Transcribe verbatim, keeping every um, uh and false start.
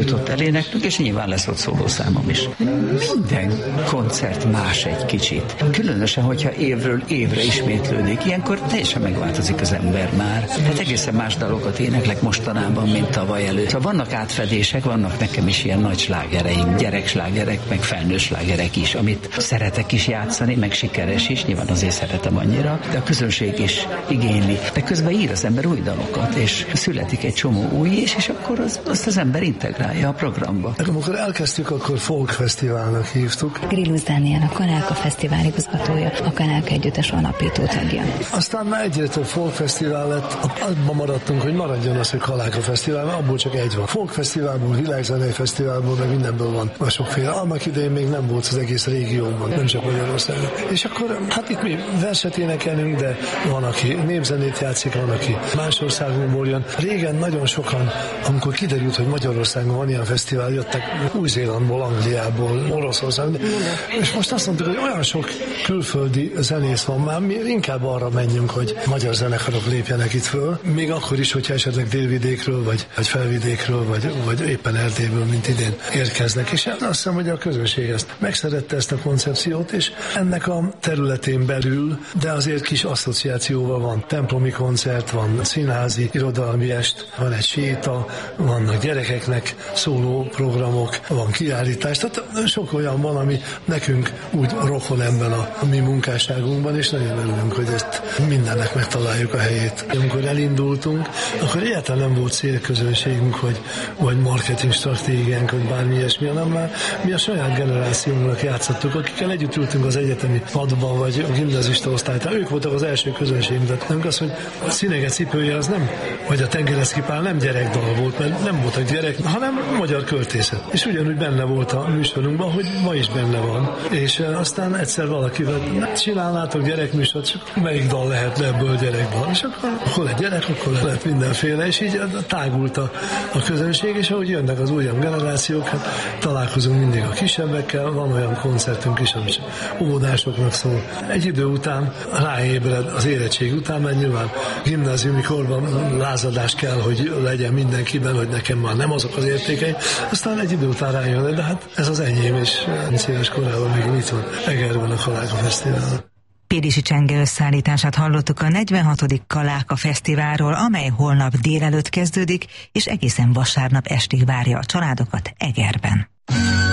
amit ott eléneklünk, és nyilván lesz ott szólószámom is. Minden koncert más egy kicsit. Különösen, hogyha évről évre ismétlődik, ilyenkor teljesen megváltozik az ember már. Hát egészen más dalokat éneklek mostanában, mint tavaly előtt. Szóval vannak átfedések, vannak nekem is ilyen nagy slágereim, gyerekslágerek, meg felnőtt slágerek is, amit szeretek is játszani, meg sikeres is, nyilván azért szeretem annyira, de a közönség is igényli. De közben ír az ember új dalokat, és születik egy csomó új is, és akkor az, azt az ember integrálja a programba. Amikor elkezdtük, akkor Folk Fesztiválnak hívtuk. Grillus Dániel, a Kanálka Fesztivál igazgatója, a Kanálka Együttes alapító tagja. Aztán már egyre több Folk Fesztivál lett, abban maradtunk, hogy maradjon az, hogy Kanálka Fesztivál, mert abból csak egy van. Folk Fesztiválból, Világzenei Fesztiválból, meg mindenből van a sokféle. Annak idején még nem volt az egész régióban, nem csak Magyarországon. És akkor, hát itt mi verset énekelünk, de van, aki népzenét játszik, van, aki más országunkból jön. Régen nagyon sokan, amikor kiderült, hogy Magyarországon van ilyen fesztivál, jöttek Új-Zélandból, Angliából, Oroszországból. És most azt mondtuk, hogy olyan sok külföldi zenész van már, mi inkább arra menjünk, hogy magyar zenekarok lépjenek itt föl, még akkor is, hogyha esetleg délvidékről, vagy, vagy felvidékről, vagy, vagy éppen Erdélyből, mint idén érkeznek. És azt hiszem, hogy a közönség ezt megszerette ezt a koncepciót, és ennek a területén belül, de azért kis asszociációval van. Templomi koncert, van színházi, irodalmi est, van egy séta, vannak gyerekeknek szóló programok, van kiállítás, tehát sok olyan van, ami nekünk úgy rokon ebben a, a mi munkásságunkban, és nagyon örülünk, hogy ezt mindennek megtaláljuk a helyét. Amikor elindultunk, akkor egyáltalán nem volt célközönségünk, hogy, vagy marketing stratégiánk, vagy bármi ilyesmi, hanem már mi a saját generációnknak játszottuk, akikkel együtt ültünk az egyetemi padban, vagy a gimnazista osztálytán. Ők voltak az első közönségünk, de nem az, hogy a Színege cipője az nem, vagy a Tengereszki Pál nem gyerekdal volt, mert nem voltak gyerek, hanem magyar költészet. És ugyanúgy benne volt a műsorunkban, hogy ma is benne van. És aztán egyszer valakivel csinálnátok gyerekműsort, csak melyik dal lehet le ebből gyerekdal. És akkor hol egy gyerek, akkor lehet mindenféle, és így tágult a, a közönség, és ahogy jönnek az újabb generációk, hát találkozunk mindig a kisebbekkel, van olyan koncertünk is, ami óvodásoknak szól. Egy idő után ráébred az érettség után, mert nyilván gimnáziumi korban lázadás kell, hogy legyen mindenkiben, hogy nekem már nem azok az értékei. Aztán egy idő után rájön, de hát ez az enyém, és szíves korában még itt van. Egerben a Kanálka Fesztivál. Pédisi Csenge összeállítását hallottuk a negyvenhatodik Kaláka Fesztiválról, amely holnap délelőtt kezdődik, és egészen vasárnap estig várja a családokat Egerben.